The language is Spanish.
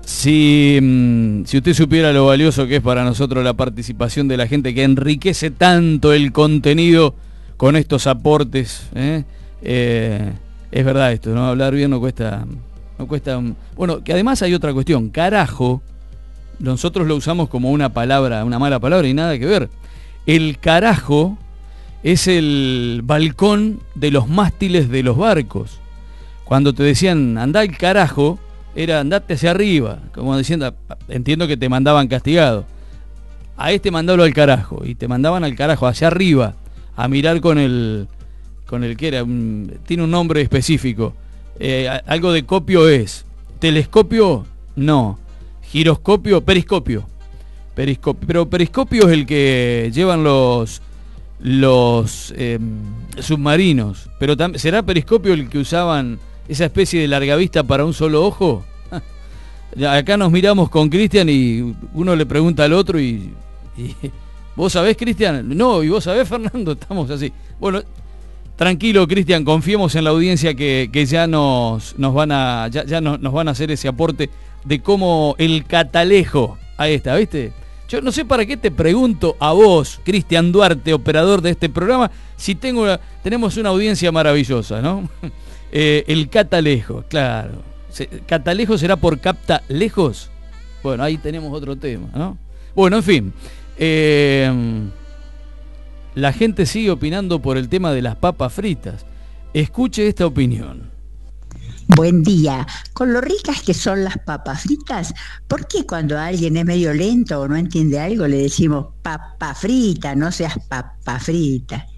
Si usted supiera lo valioso que es para nosotros la participación de la gente que enriquece tanto el contenido con estos aportes, es verdad esto, ¿no? Hablar bien no cuesta. Bueno, que además hay otra cuestión. Carajo, nosotros lo usamos como una palabra, una mala palabra y nada que ver. El carajo es el balcón de los mástiles de los barcos. Cuando te decían andá al carajo, era andate hacia arriba, como diciendo, entiendo que te mandaban castigado. A este mandalo al carajo, y te mandaban al carajo, hacia arriba, a mirar con el que era, tiene un nombre específico. Algo de copio es. Telescopio, no. Giroscopio, periscopio. Pero periscopio es el que llevan los submarinos. Pero ¿será periscopio el que usaban esa especie de largavista para un solo ojo? Acá nos miramos con Cristian y uno le pregunta al otro y ¿vos sabés, Cristian? No, ¿y vos sabés, Fernando? Estamos así. Bueno, tranquilo, Cristian, confiemos en la audiencia que ya nos van a hacer ese aporte de cómo el catalejo a esta, ¿viste? Yo no sé para qué te pregunto a vos, Cristian Duarte, operador de este programa, si tenemos una audiencia maravillosa, ¿no? El catalejo, claro. ¿Catalejo será por capta lejos? Bueno, ahí tenemos otro tema, ¿no? Bueno, en fin. La gente sigue opinando por el tema de las papas fritas. Escuche esta opinión. Buen día. Con lo ricas que son las papas fritas, ¿por qué cuando alguien es medio lento o no entiende algo le decimos papa frita, no seas papa frita?